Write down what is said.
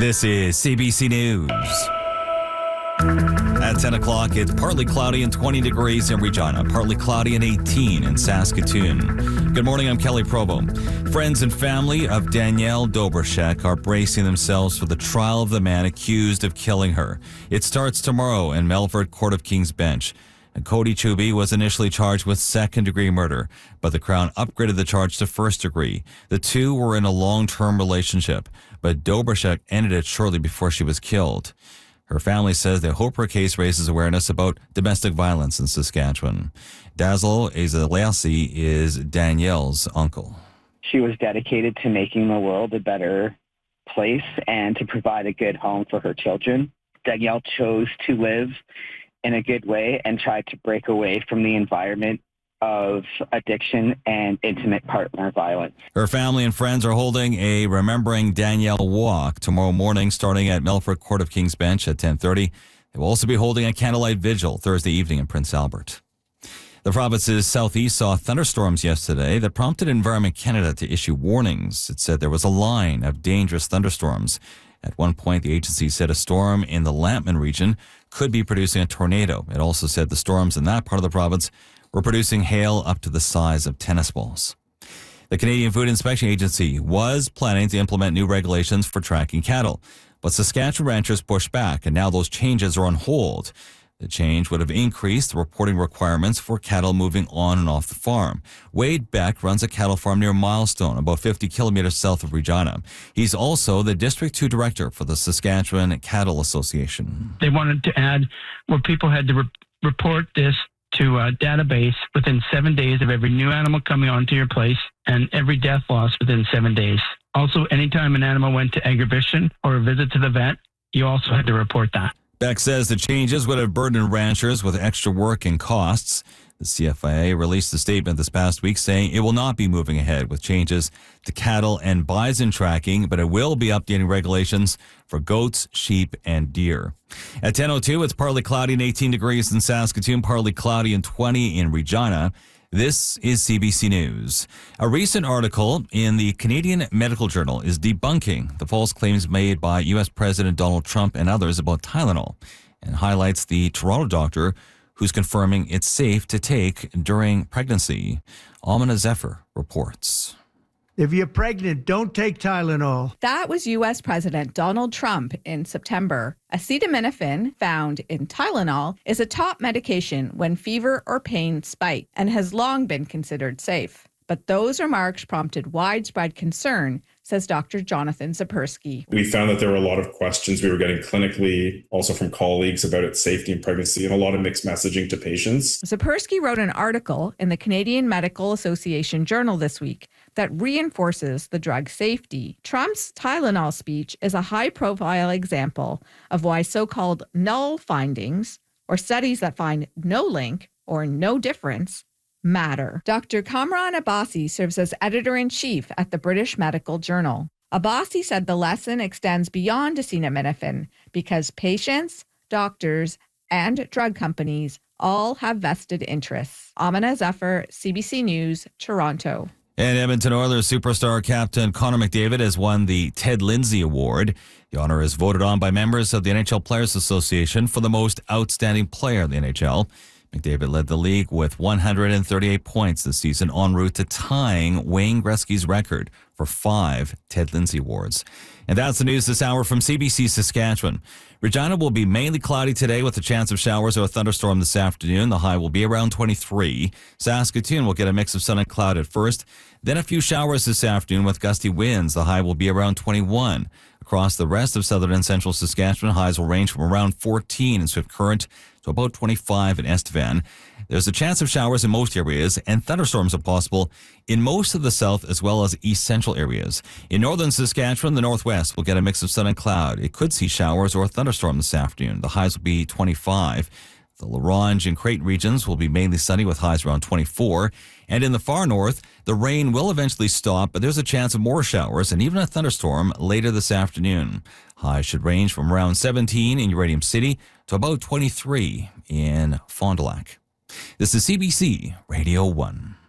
This is CBC News. At 10 o'clock, it's partly cloudy and 20 degrees in Regina, partly cloudy and 18 in Saskatoon. Good morning, I'm Kelly Provo. Friends and family of Danielle Dobrschek are bracing themselves for the trial of the man accused of killing her. It starts tomorrow in Melfort Court of King's Bench. And Cody Chuby was initially charged with second-degree murder, but the Crown upgraded the charge to first-degree. The two were in a long-term relationship, but Dobrschek ended it shortly before she was killed. Her family says they hope her case raises awareness about domestic violence in Saskatchewan. Dazzle Ezalasi is Danielle's uncle. She was dedicated to making the world a better place and to provide a good home for her children. Danielle chose to live in a good way and tried to break away from the environment of addiction and intimate partner violence. Her family and friends are holding a Remembering Danielle walk tomorrow morning starting at Melfort Court of King's Bench at 10:30. They will also be holding a candlelight vigil Thursday evening in Prince Albert. The province's southeast saw thunderstorms yesterday that prompted Environment Canada to issue warnings. It said there was a line of dangerous thunderstorms. At one point, the agency said a storm in the Lambton region could be producing a tornado. It also said the storms in that part of the province were producing hail up to the size of tennis balls. The Canadian Food Inspection Agency was planning to implement new regulations for tracking cattle, but Saskatchewan ranchers pushed back, and now those changes are on hold. The change would have increased the reporting requirements for cattle moving on and off the farm. Wade Beck runs a cattle farm near Milestone, about 50 kilometers south of Regina. He's also the District 2 Director for the Saskatchewan Cattle Association. They wanted to add where people had to report this to a database within 7 days of every new animal coming onto your place and every death loss within 7 days. Also, anytime an animal went to agribition or a visit to the vet, you also had to report that. Beck says the changes would have burdened ranchers with extra work and costs. The CFIA released a statement this past week saying it will not be moving ahead with changes to cattle and bison tracking, but it will be updating regulations for goats, sheep, and deer. At 10:02, it's partly cloudy and 18 degrees in Saskatoon, partly cloudy and 20 in Regina. This is CBC News. A recent article in the Canadian Medical Journal is debunking the false claims made by U.S. President Donald Trump and others about Tylenol and highlights the Toronto doctor who's confirming it's safe to take during pregnancy. Amina Zephyr reports. If you're pregnant, don't take Tylenol. That was U.S. President Donald Trump in September. Acetaminophen, found in Tylenol, is a top medication when fever or pain spike and has long been considered safe. But those remarks prompted widespread concern, says Dr. Jonathan Sapersky. We found that there were a lot of questions we were getting clinically, also from colleagues, about its safety in pregnancy, and a lot of mixed messaging to patients. Sapersky wrote an article in the Canadian Medical Association Journal this week that reinforces the drug's safety. Trump's Tylenol speech is a high-profile example of why so-called null findings, or studies that find no link or no difference, matter. Dr. Kamran Abbasi serves as editor-in-chief at the British Medical Journal. Abbasi said the lesson extends beyond acetaminophen because patients, doctors, and drug companies all have vested interests. Amina Zephyr, CBC News, Toronto. And Edmonton Oilers superstar captain Connor McDavid has won the Ted Lindsay Award. The honor is voted on by members of the NHL Players Association for the most outstanding player in the NHL. McDavid led the league with 138 points this season, en route to tying Wayne Gretzky's record for 5 Ted Lindsay Awards. And that's the news this hour from CBC Saskatchewan. Regina will be mainly cloudy today with a chance of showers or a thunderstorm this afternoon. The high will be around 23. Saskatoon will get a mix of sun and cloud at first, then a few showers this afternoon with gusty winds. The high will be around 21. Across the rest of southern and central Saskatchewan, highs will range from around 14 in Swift Current to about 25 in Estevan. There's a chance of showers in most areas, and thunderstorms are possible in most of the south as well as east central areas. In northern Saskatchewan, the northwest will get a mix of sun and cloud. It could see showers or a thunderstorm this afternoon. The highs will be 25. The La Ronge and Creighton regions will be mainly sunny with highs around 24. And in the far north, the rain will eventually stop, but there's a chance of more showers and even a thunderstorm later this afternoon. Highs should range from around 17 in Uranium City to about 23 in Fond du Lac. This is CBC Radio 1.